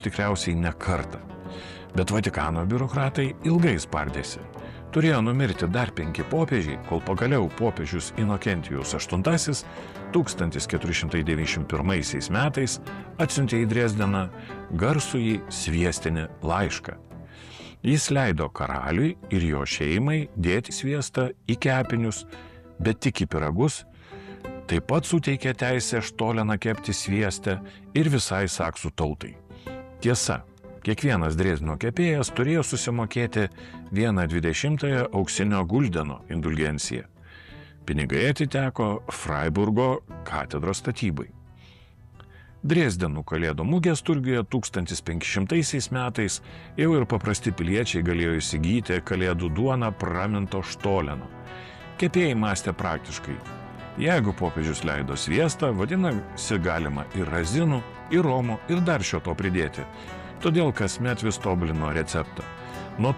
tikriausiai ne kartą. Bet Vatikano biurokratai ilgai spardėsi. Turėjo numirti dar 5 popiežiai, kol pagaliau popiežius Inokentijus VIII 1491 metais atsiuntė į Dresdeną garsųjį sviestinį laišką. Jis leido karaliui ir jo šeimai dėti sviestą į kepinius, bet tik į pyragus. Taip pat suteikė teisę štoleną kepti sviestę ir visai saksų tautai. Tiesa, kiekvienas Drezdeno kepėjas turėjo susimokėti 1/20 auksinio guldeno indulgenciją. Pinigai atiteko Freiburgo katedros statybai. Dresdenų kalėdų mugės turguje 1500 metais jau ir paprasti piliečiai galėjo įsigyti kalėdų duoną praminto štoleno. Kepėjai mąstė praktiškai. Jeigu popiežius leido sviestą, vadinasi galima ir razinų, ir romų, ir dar šio to pridėti. Todėl kasmet vis tobulino receptą. Nuo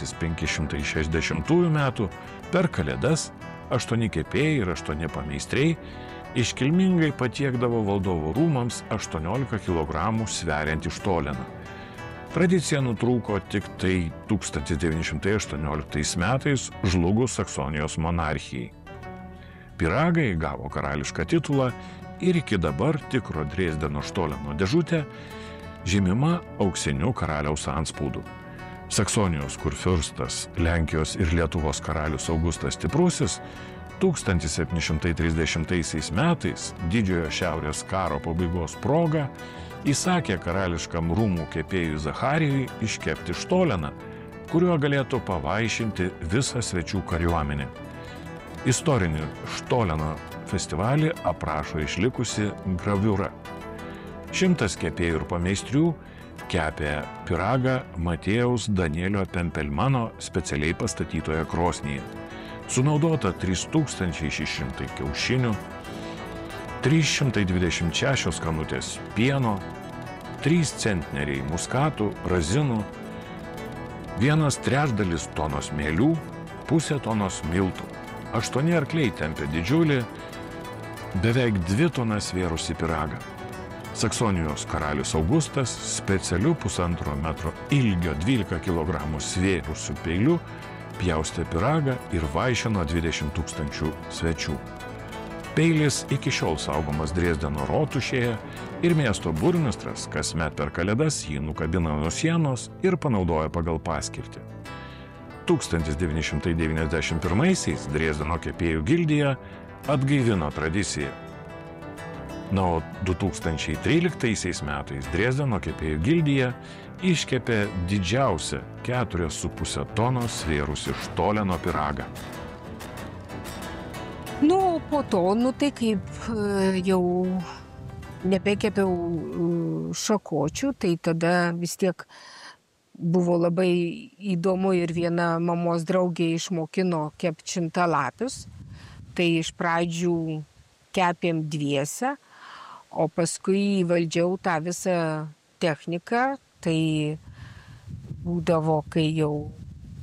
1560 metų per kalėdas 8 kepėjai ir 8 pameistriai iškilmingai patiekdavo valdovų rūmams 18 kg sveriantį štoleną. Tradicija nutrūko tik tai 1918 metais žlugus Saksonijos monarchijai. Pyragai gavo karališką titulą ir iki dabar tikro Drezdeno štoleno dėžutė žymima auksiniu karaliaus antspaudu. Saksonijos kurfiurstas, Lenkijos ir Lietuvos karalius Augustas Stiprusis 1730 metais Didžiojo šiaurės karo pabaigos proga įsakė karališkam rūmų kepėjui Zacharijui iškepti štoleną, kuriuo galėtų pavaišinti visą svečių kariuomenę. Istorinį štoleno festivalį aprašo išlikusi graviūra. 100 kepėjų ir pameistrių kepė pyragą Matėjaus Danielio Pempelmano specialiai pastatytoje krosnyje. Sunaudota 3600 kiaušinių, 326 kanutės pieno, 3 centneriai muskatų, razinų, 1/3 tonos mėlių, pusė tonos miltų. 8 arkliai tempė didžiulį, beveik 2 tonas svėrusi pyragą. Saksonijos karalius Augustas specialiu 1,5 metro ilgio 12 kg svėrusiu peiliu pjaustė pyragą ir vaišino 20 000 svečių. Peilis iki šiol saugomas Drezdeno rotušėje ir miesto burmistras kasmet per kalėdas jį nukabina nuo sienos ir panaudoja pagal paskirtį. 1991 Drezdeno kepėjų gildija atgaivino tradiciją. Na, o 2013 metais Drezdeno kepėjų gildija iškepė didžiausią 4,5 tonos svėrusi štoleno pyragą. Po to, tai kaip jau nebekepiau šakočių, tai tada vis tiek buvo labai įdomu ir viena mamos draugė išmokino kepti šimtalapius. Tai iš pradžių kepėm dviese, o paskui įvaldžiau tą visą techniką. Tai būdavo, kai jau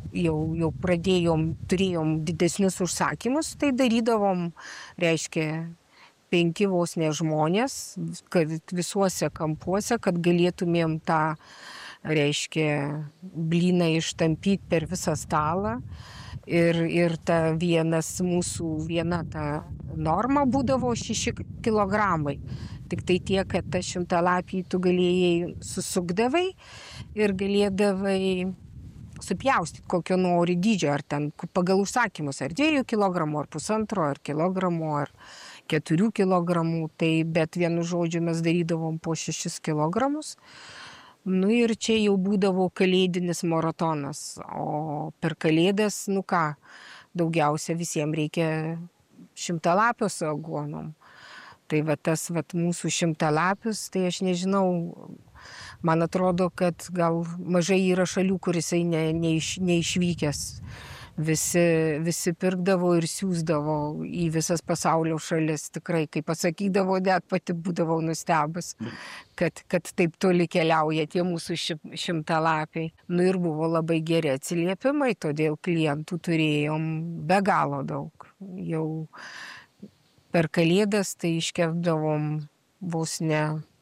turėjom didesnius užsakymus, tai darydavom, reiškia, 5 vos ne žmonės, kad visuose kampuose, kad galėtumėm tą, reiškia, blyną ištampyti per visą stalą. Ir ta viena ta norma būdavo 6 kilogramai. Tik tai tiek, kad tą 100-lapį tu galėjai susukdavai ir galėdavai supjaustyti kokio nori dydžio, ar ten pagal užsakymus, ar 2 kilogramų, ar 1,5, ar kilogramų, ar 4 kilogramų. Tai bet vienu žodžiu mes darydavom po 6 kilogramus. Ir čia jau būdavo kalėdinis maratonas. O per kalėdas, daugiausia visiems reikia 100-lapio su aguonom. Tai tas mūsų 100-lapius, tai aš nežinau, man atrodo, kad gal mažai yra šalių, kur jisai neišvykęs. Visi pirkdavo ir siūsdavo į visas pasaulio šalis. Tikrai, kai pasakydavo, net pati būdavau nustebus, kad taip toli keliauja tie mūsų 100-lapiai. Ir buvo labai geri atsiliepimai, todėl klientų turėjom be galo daug. Jau per kalėdas tai iškepdavom vos ne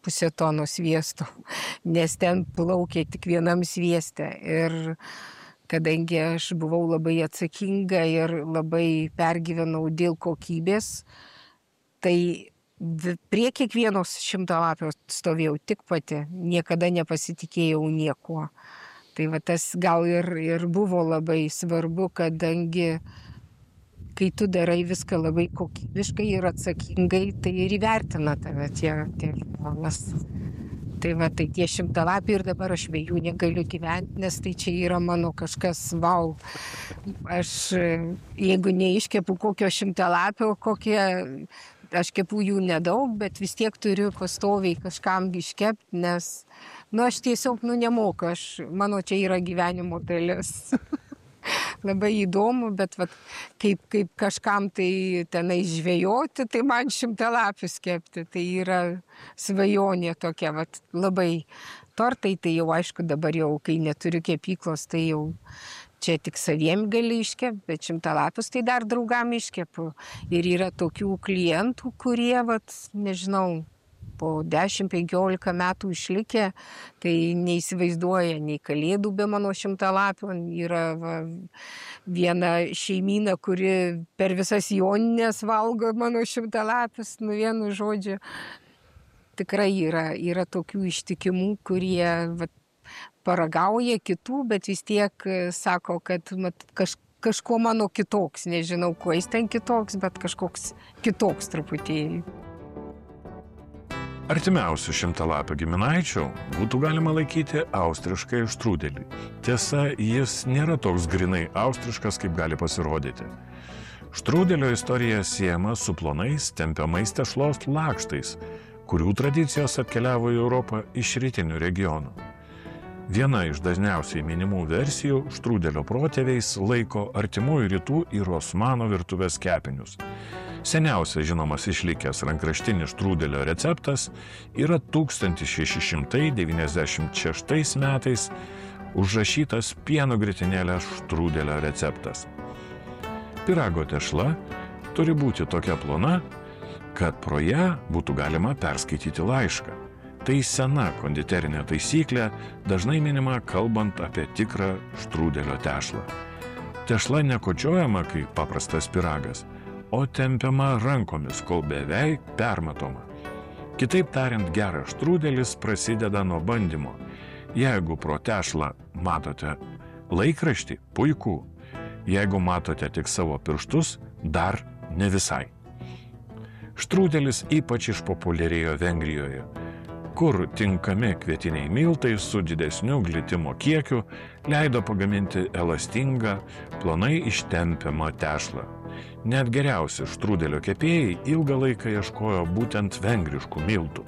pusę tonos sviesto, nes ten plaukė tik vienam svieste. Ir kadangi aš buvau labai atsakinga ir labai pergyvenau dėl kokybės, tai prie kiekvienos 100-lapio stovėjau tik pati, niekada nepasitikėjau niekuo. Tai va tas gal ir buvo labai svarbu, kadangi kai tu darai viską labai kokybiškai ir atsakingai, tai ir įvertina tave tie žmonės. Tai va, tai tie 100-lapiai ir dabar aš be jų negaliu gyventi, nes tai čia yra mano kažkas, vau. Aš, jeigu neiškepu kokio 100-lapio, aš kepu jų nedaug, bet vis tiek turiu pastoviai kažkam iškepti, nes, aš tiesiog, nemoku, mano čia yra gyvenimo dalis. Labai įdomu, bet kaip kažkam tai tenai žvejoti, tai man 100-lapius kepti, tai yra svajonė tokia, labai. Tortai tai jau aišku dabar jau, kai neturiu kepyklos, tai jau čia tik saviem gali iškepti, bet 100-lapius tai dar draugam iškepu. Ir yra tokių klientų, kurie, nežinau, po 10-15 metų išlikę, tai neįsivaizduoja nei kalėdų be mano 100-lapio. Yra viena šeimyna, kuri per visas jonines valgo mano 100-lapius, vienu žodžiu. Tikrai yra tokių ištikimų, kurie paragauja kitų, bet vis tiek sako, kad kažko mano kitoks. Nežinau, kuo jis ten kitoks, bet kažkoks kitoks truputėlį. Artimiausių 100-lapio giminaičių būtų galima laikyti austriškai štrūdelį. Tiesa, jis nėra toks grinai austriškas, kaip gali pasirodyti. Štrūdelio istorija siejama su plonais, tempiamais tešlos lakštais, kurių tradicijos atkeliavo į Europą iš rytinių regionų. Viena iš dažniausiai minimų versijų štrūdelio protėviais laiko artimųjų rytų ir Osmano virtuvės kepinius. Seniausias žinomas išlikęs rankraštinis štrūdelio receptas yra 1696 metais užrašytas pieno grietinėlės štrūdelio receptas. Pyrago tešla turi būti tokia plona, kad pro ją būtų galima perskaityti laišką. Tai sena konditerinė taisyklė, dažnai minima kalbant apie tikrą štrūdelio tešlą. Tešla nekočiojama kaip paprastas pyragas, o tempiama rankomis, kol beveik permatoma. Kitaip tariant, geras štrūdelis prasideda nuo bandymo. Jeigu pro tešlą matote laikraštį, puiku. Jeigu matote tik savo pirštus, dar ne visai. Štrūdelis ypač išpopuliarėjo Vengrijoje, kur tinkami kvietiniai miltai su didesniu glitimo kiekiu leido pagaminti elastingą, plonai ištempiamą tešlą. Net geriausi štrūdelio kepėjai ilgą laiką ieškojo būtent vengriškų miltų.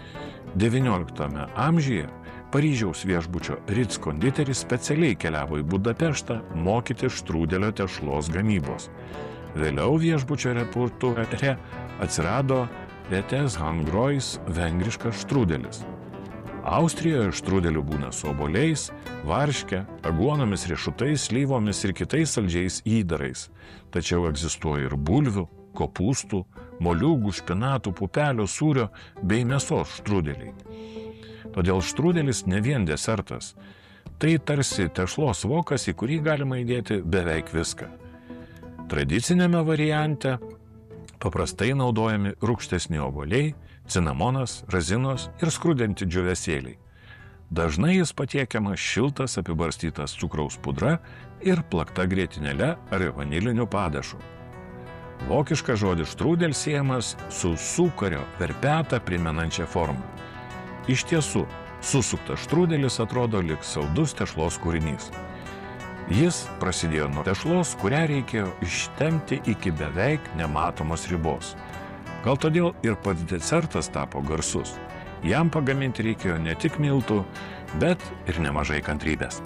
XIX amžiuje Paryžiaus viešbučio Ritz konditeris specialiai keliavo į Budapeštą mokyti štrūdelio tešlos gamybos. Vėliau viešbučio repertuare atsirado Retes Hangrois vengriškas štrūdelis. Austrijoje štrūdelių būna su obuoliais, varške, aguonomis, riešutais, slyvomis ir kitais saldžiais įdarais. Tačiau egzistuoja ir bulvių, kopūstų, moliūgų, špinatų, pupelių, sūrio bei mėsos štrūdeliai. Todėl štrūdelis ne vien desertas. Tai tarsi tešlos vokas, į kurį galima įdėti beveik viską. Tradicinėme variante paprastai naudojami rūgštesni obuoliai, cinamonas, razinos ir skrudinti džiūvėsėliai. Dažnai jis patiekiamas šiltas, apibarstytas cukraus pudra ir plakta grietinėle ar vaniliniu padažu. Vokiškas žodis štrūdel siejamas su sūkario verpetą primenančia forma. Iš tiesų, susuktas štrūdelis atrodo lyg saldus tešlos kūrinys. Jis prasidėjo nuo tešlos, kurią reikėjo ištempti iki beveik nematomos ribos. Gal todėl ir pats desertas tapo garsus. Jam pagaminti reikėjo ne tik miltų, bet ir nemažai kantrybės.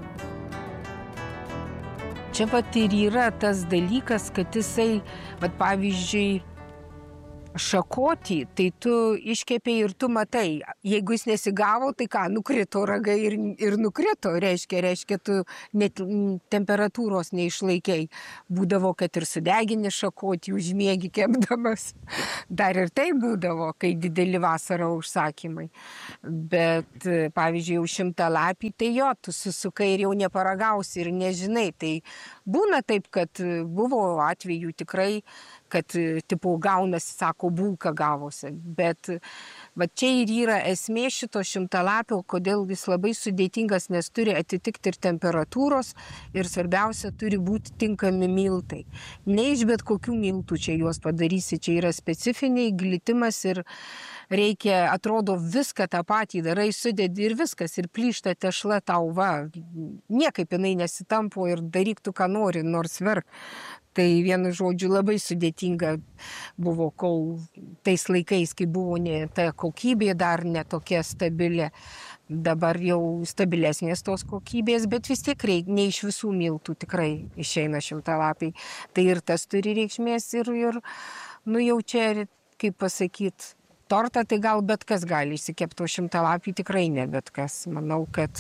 Čia ir yra tas dalykas, kad jisai, pavyzdžiui, šakotį, tai tu iškepei ir tu matai, jeigu jis nesigavo, tai ką, nukrito ragai ir nukrito, reiškia, tu net temperatūros neišlaikiai. Būdavo, kad ir sudegini šakotį, užmiegi kepdamas. Dar ir tai būdavo, kai dideli vasarą užsakymai. Bet, pavyzdžiui, jau 100-lapį, tai jo, tu susukai ir jau neparagausi ir nežinai. Tai būna taip, kad buvo atvejų tikrai, kad tipo gaunasi, sako, bulka gavosi. Bet va čia ir yra esmė šito 100-lapio, kodėl jis labai sudėtingas, nes turi atitikti ir temperatūros ir svarbiausia turi būti tinkami miltai. Ne iš bet kokių miltų čia juos padarysi, čia yra specifiniai, glitimas ir reikia, atrodo, viską tą patį darai, sudedi ir viskas, ir plyšta tešla tau, va, niekaip jinai nesitampo ir daryk tu, ką nori, nors verk. Tai vienu žodžiu labai sudėtinga buvo, kol tais laikais, kai buvo ta kokybė dar netokia stabili. Dabar jau stabilesnės tos kokybės, bet vis tiek ne iš visų miltų tikrai išeina 100-lapiai. Tai ir tas turi reikšmės ir nu jau čia, kaip pasakyt, tortą tai gal bet kas gali išsikepti, o 100-lapį tikrai ne bet kas. Manau, kad,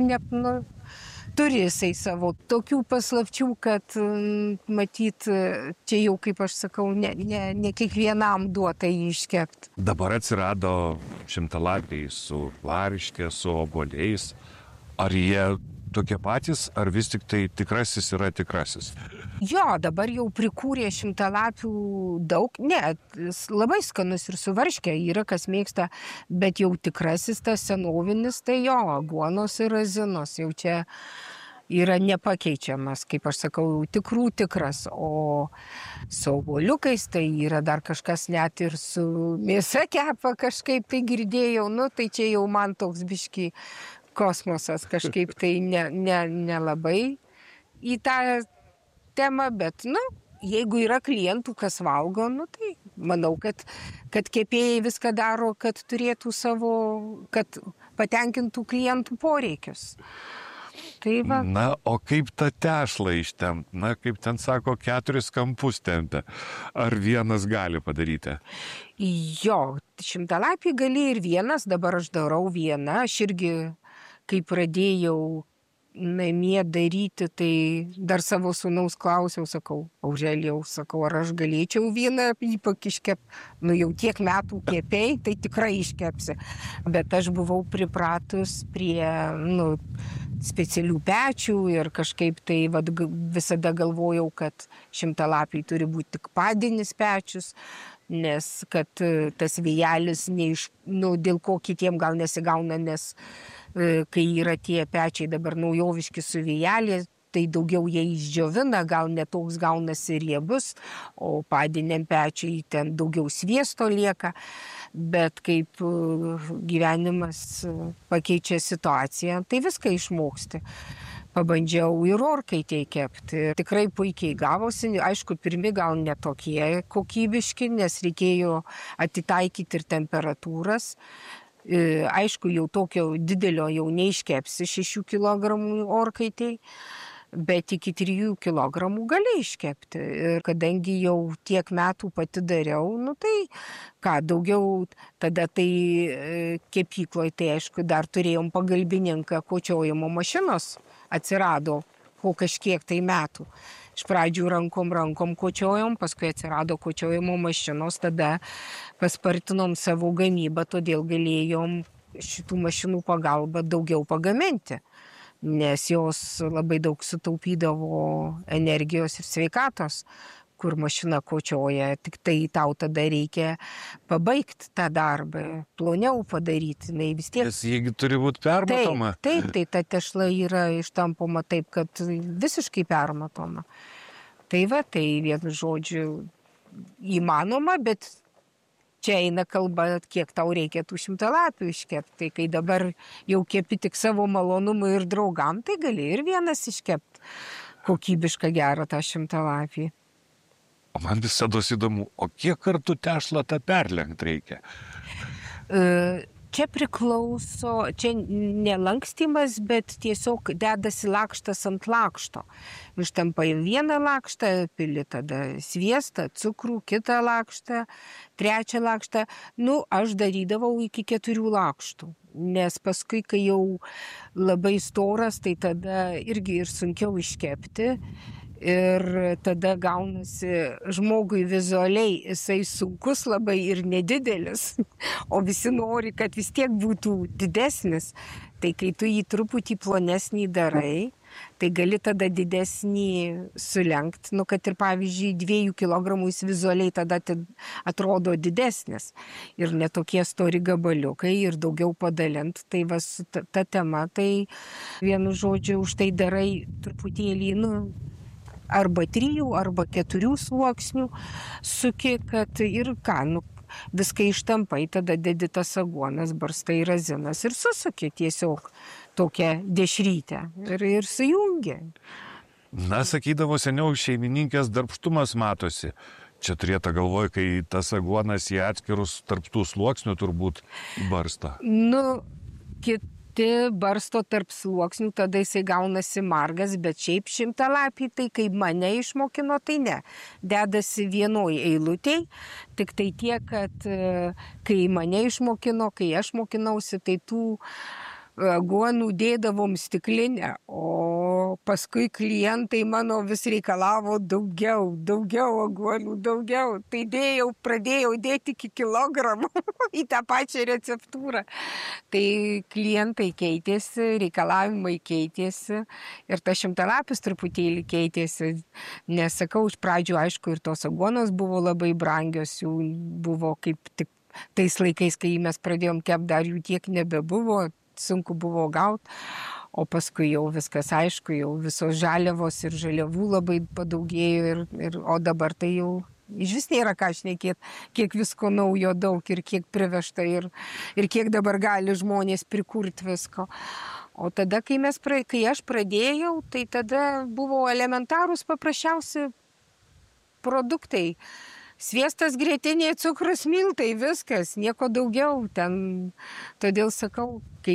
turi jisai savo tokių paslapčių, kad matyt, čia jau, kaip aš sakau, ne kiekvienam duota jį iškepti. Dabar atsirado 100-lapiai su variške, su obuoliais. Ar jie tokie patys, ar vis tik tai tikrasis yra tikrasis? Jo, dabar jau prikūrė 100-lapių daug. Ne, labai skanus ir su varške, yra kas mėgsta, bet jau tikrasis, tas senovinis, tai jo, aguonos ir razinos, jau čia yra nepakeičiamas, kaip aš sakau, tikrų tikras, o su obuoliukais tai yra dar kažkas net ir su mėsa kepa kažkaip, tai girdėjau, tai čia jau man toks biški kosmosas, kažkaip tai nelabai į tą temą, bet, jeigu yra klientų, kas valgo, tai manau, kad kepėjai viską daro, kad turėtų savo, kad patenkintų klientų poreikius. Tai va. O kaip tą tešlą ištempt? Kaip ten sako, 4 kampus tempia. Ar vienas gali padaryti? Jo, 100-lapį gali ir vienas, dabar aš darau vieną. Aš irgi, kai pradėjau namie daryti, tai dar savo sūnaus klausiau, sakau, Aurelijau, sakau, ar aš galėčiau vieną ypak iškepti. Jau tiek metų kepėjai, tai tikrai iškepsi. Bet aš buvau pripratus prie, specialių pečių ir kažkaip tai visada galvojau, kad 100-lapiai turi būti tik padinis pečius, nes kad tas vėjelis dėl ko kitiem gal nesigauna, nes kai yra tie pečiai dabar naujoviški su vėjelė, tai daugiau jie išdžiovina, gal netoks gaunasi riebus, o padiniam pečiui ten daugiau sviesto lieka, bet kaip gyvenimas pakeičia situaciją, tai viską išmoksti. Pabandžiau ir orkaitėj kepti. Tikrai puikiai gavosi, aišku, pirmi gal netokie kokybiški, nes reikėjo atitaikyti ir temperatūras. Aišku, jau tokio didelio jau neiškepsi 6 kg orkaitėj, bet iki 3 kg gali iškepti. Ir kadangi jau tiek metų pati dariau, tai ką, daugiau tada tai kepykloje, tai aišku, dar turėjom pagalbininką, kočiojimo mašinos atsirado po kažkiek tai metų. Iš pradžių rankom kočiojom, paskui atsirado kočiojimo mašinos, tada paspartinom savo gamybą, todėl galėjom šitų mašinų pagalba daugiau pagaminti, nes jos labai daug sutaupydavo energijos ir sveikatos, kur mašina kočioja, tik tai tau tada reikia pabaigti tą darbą, ploniau padaryti, vis tiek. Nes jeigu turi būti permatoma. Taip, tai ta tešla yra ištampoma taip, kad visiškai permatoma. Tai vienu žodžiu įmanoma, bet čia eina kalba, kiek tau reikia tų 100-lapių iškepti. Tai kai dabar jau kepi tik savo malonumui ir draugam, tai gali ir vienas iškepti kokybišką gerą tą 100-lapį. O man visada įdomu, o kiek kartų tešlą tą perlenkt reikia? Čia priklauso, čia ne lankstymas, bet tiesiog dedasi lakštas ant lakšto. Ištampa į vieną lakštą, pili tada sviestą, cukrų, kitą lakštą, trečią lakštą. Aš darydavau iki 4 lakštų. Nes paskui, kai jau labai storas, tai tada irgi ir sunkiau iškepti. Ir tada gaunasi žmogui vizualiai, jisai sunkus labai ir nedidelis, o visi nori, kad vis tiek būtų didesnis. Tai kai tu jį truputį plonesnį darai, tai gali tada didesnį sulenkti, kad ir pavyzdžiui 2 kilogramų jis vizualiai tada atrodo didesnis. Ir netokie stori gabaliukai ir daugiau padalint. Tai ta tema, tai vienu žodžiu už tai darai truputėlį, arba 3, arba 4 sluoksnių suki, kad ir viską ištampai, tada dedi tas aguonas, barstai razinas ir susuki tiesiog tokią dešrytę ir sujungi. Sakydavo seniau, šeimininkės darbštumas matosi. Čia turėta galvoj, kai tas aguonas į atskirus tarp tų sluoksnių turbūt barsta. Kiti barsto tarp sluoksnių, tada jisai gaunasi margas, bet šiaip 100-lapį, tai kaip mane išmokino, tai ne. Dedasi vienoj eilutėj, tik tai tiek, kad kai mane išmokino, kai aš mokinausi, tai tų aguonų dėdavom stiklinę, o paskui klientai mano vis reikalavo daugiau aguonų, daugiau. Tai pradėjau dėti iki kilogramų į tą pačią receptūrą. Tai klientai keitėsi, reikalavimai keitėsi ir tas 100-lapis truputėlį keitėsi. Nes sakau, iš pradžių, aišku, ir tos aguonos buvo labai brangios, jų buvo kaip tik tais laikais, kai mes pradėjom kept, dar jų tiek nebebuvo. Sunku buvo gauti, o paskui jau viskas aišku, jau visos žaliavos ir žaliavų labai padaugėjo, o dabar tai jau iš vis nėra ką šnekėti, kiek visko naujo daug ir kiek privežta ir kiek dabar gali žmonės prikurti visko. O tada, kai aš pradėjau, tai tada buvo elementarūs paprasčiausi produktai. Sviestas, grietinė, cukrus, miltai, viskas, nieko daugiau ten. Todėl sakau, kai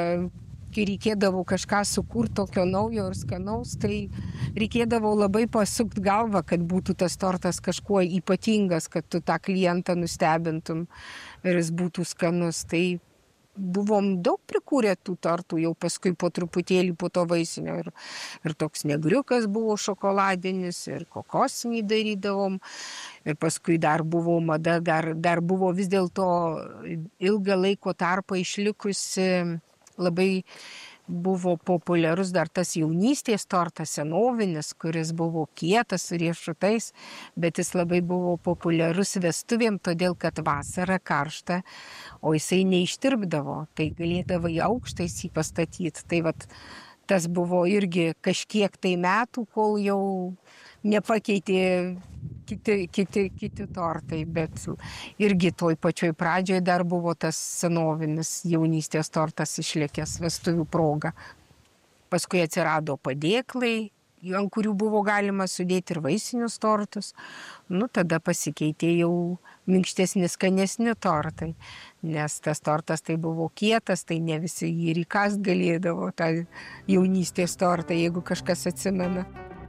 reikėdavo kažką sukurti tokio naujo ir skanaus, tai reikėdavo labai pasukti galvą, kad būtų tas tortas kažkuo ypatingas, kad tu tą klientą nustebintum ir jis būtų skanus. Tai buvom daug prikūrę tų tortų, jau paskui po truputėlį po to vaisinio. Ir toks negriukas buvo šokoladinis, ir kokosinį darydavom. Ir paskui dar buvo mada, dar buvo vis dėlto ilgą laiko tarpą išlikusi, labai buvo populiarus dar tas jaunystės tortas senovinis, kuris buvo kietas su riešutais, bet jis labai buvo populiarus vestuvėm, todėl kad vasara karšta, o jisai neištirpdavo, tai galėdavai aukštais jį pastatyti. Tai tas buvo irgi kažkiek tai metų, kol jau nepakeitė kiti tortai, bet irgi toj pačioj pradžioj dar buvo tas senovinis jaunystės tortas išlikęs vestuvių proga. Paskui atsirado padėklai, ant kurių buvo galima sudėti ir vaisinius tortus. Tada pasikeitė jau minkštesni, skanesni tortai, nes tas tortas tai buvo kietas, tai ne visi jį įkąst galėdavo, tą jaunystės tortą, jeigu kažkas atsimena.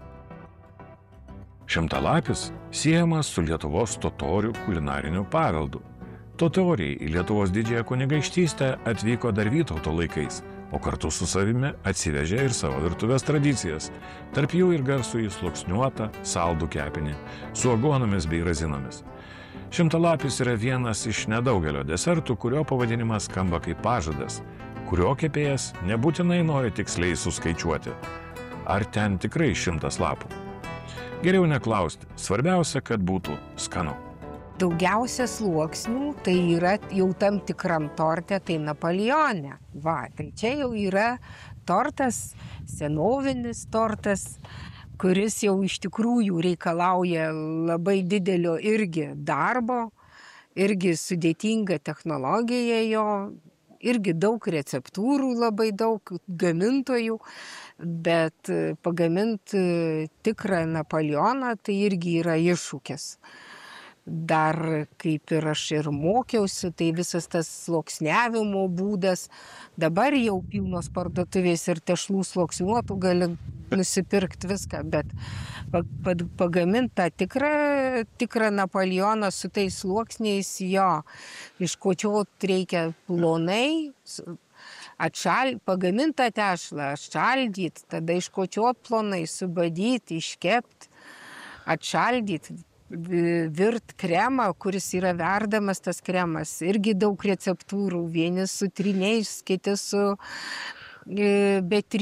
100-lapis siejamas su Lietuvos totorių kulinariniu paveldu. Totoriai į Lietuvos didžiąją kunigaikštystę atvyko dar Vytauto laikais, o kartu su savimi atsivežė ir savo virtuvės tradicijas, tarp jų ir garsųjį sluoksniuotą saldų kepinį su aguonomis bei razinomis. 100-lapis yra vienas iš nedaugelio desertų, kurio pavadinimas skamba kaip pažadas, kurio kepėjas nebūtinai nori tiksliai suskaičiuoti. Ar ten tikrai 100 lapų? Geriau neklausti, svarbiausia, kad būtų skanu. Daugiausia sluoksnių tai yra jau tam tikram torte, tai Napoleone. Tai čia jau yra tortas, senovinis tortas, kuris jau iš tikrųjų reikalauja labai didelio irgi darbo, irgi sudėtinga technologija jo, irgi daug receptūrų, labai daug gamintojų, bet pagaminti tikrą Napoleoną tai irgi yra iššūkis. dar kaip ir aš ir mokiausi, tai visas tas sluoksniavimo būdas. Dabar jau pilnos parduotuvės ir tešlų sluoksniuotų gali nusipirkti viską, bet pagaminti tą tikrą Napoleoną su tais sluoksniais, jo, iškočiot reikia plonai, pagamintą tešlą, atšaldyt, tada iškočiot plonai, subadyt, iškept, atšaldyt, virt kremą, kuris yra verdamas tas kremas. Irgi daug receptūrų, vieni su tryniais, kiti su be